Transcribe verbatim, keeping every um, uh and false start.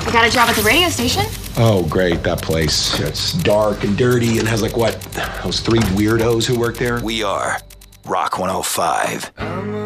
I got a job at the radio station. Oh, great, that place. It's dark and dirty and has like what, those three weirdos who work there? We are Rock one oh five.